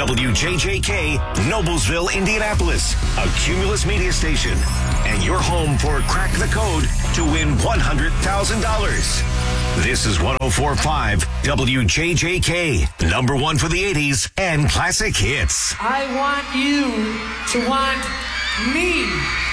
WJJK, Noblesville, Indianapolis, a Cumulus media station, and your home for Crack the Code to win $100,000. This is 104.5 WJJK, number one for the 80s and classic hits. I want you to want me.